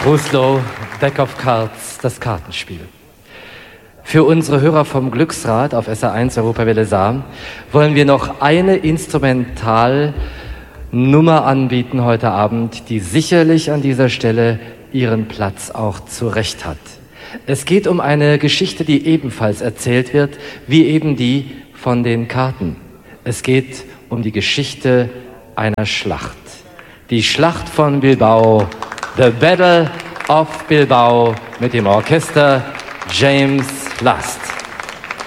Rußlow, Deck of Cards, das Kartenspiel. Für unsere Hörer vom Glücksrad auf SR1 Europawelle Saar wollen wir noch eine Instrumentalnummer anbieten heute Abend, die sicherlich an dieser Stelle ihren Platz auch zurecht hat. Es geht um eine Geschichte, die ebenfalls erzählt wird, wie eben die von den Karten. Es geht um die Geschichte einer Schlacht. Die Schlacht von Bilbao, The Battle of Bilbao mit dem Orchester James Last.